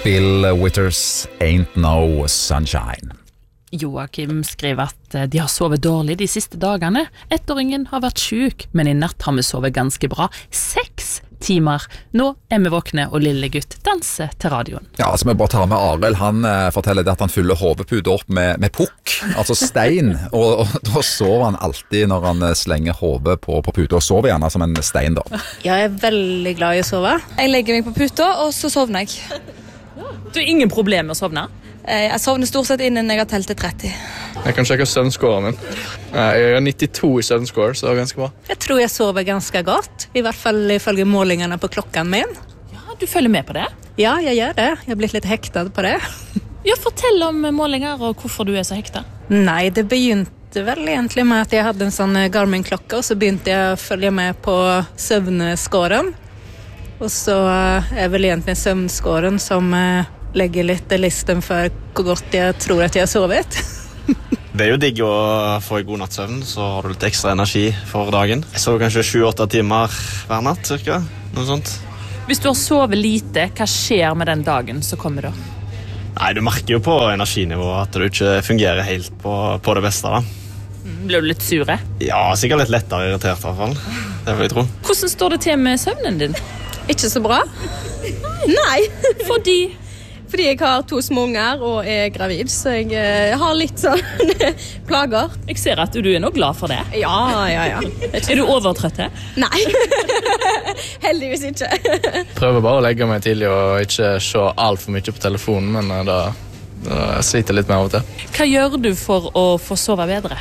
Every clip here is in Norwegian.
Bill Withers, Ain't No Sunshine. Joakim skriver at de har sovet dårlig de siste dagene. Ettåringen har vært syk, men i natt har vi sovet ganske bra. 6 timer. Nå er vi våkne, og lille gutt danser til radioen. Ja, så vi bare tar med Arild. Han forteller det at han fyller hovedpudet opp med pukk, altså stein, og da sover han alltid når han slenger hodet på pudet, og sover gjerne som en stein da. Jeg veldig glad i å sove. Jeg legger meg på puta, og så sovner jeg. Du har ingen problem med å sovne? Jeg sovner stort sett innen jeg har telt til 30. Jeg kan sjekke søvnscoren min. Jeg har 92 i søvnscore, så det er ganske bra. Jeg tror jeg sover ganske godt, i hvert fall ifølge målingene på klokken min. Ja, du følger med på det? Ja, jeg gjør det. Jeg har blitt litt hektet på det. Ja, fortell om målinger og hvorfor du er så hektet. Nei, det begynte vel egentlig med at jeg hadde en sånn Garmin-klokke, og så begynte jeg å følge med på søvnscoren. Og så er vel egentlig søvnscoren som legger litt listen for hvor godt jeg tror at jeg har sovet. Det er jo digg å få en god nattsøvn, så har du litt ekstra energi for dagen. Jeg sover kanskje 7-8 timer hver natt, cirka. Noe sånt. Hvis du har sovet lite, hva skjer med den dagen som kommer da? Nei, du merker jo på energinivået at du ikke fungerer helt på det beste da. Blir du litt sure? Ja, sikkert litt lettere irritert i hvert fall. Det vil jeg tro. Hvordan står det til med søvnen din? Ikke så bra. Nei. Fordi jeg har 2 små unger og er gravid, så jeg har litt sånn plager. jeg ser at du er nå glad for det. Ja. Er du overtrøtt? Nei. Heldigvis ikke. Prøver bare å legge meg tidlig og ikke se alt for mye på telefonen, men da sliter jeg litt med av og til. Hva gjør du for å få sove bedre?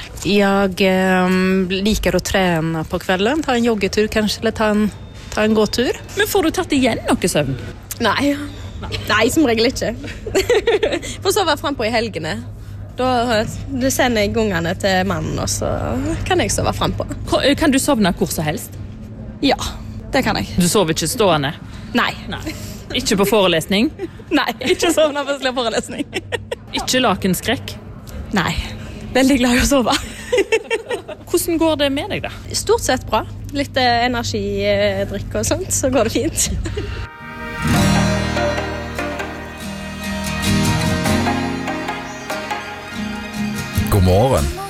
Jeg liker å trene på kvelden, ta en joggetur kanskje, eller ta en gåtur. Men får du tatt igjen noe søvn? Nei, som regel ikke. Får sove frem på i helgene. Da sender jeg ungene til mannen, og så kan jeg sove frem på. Kan du sovne hvor som helst? Ja, det kan jeg. Du sover ikke stående? Nei. Ikke på forelesning? Nei, ikke sovne på forelesning. Ikke lakenskrekk? Nei, veldig glad i å sove. Hvordan går det med deg da? Stort sett bra. Litt energidrikk og sånt, så går det fint. God morgen.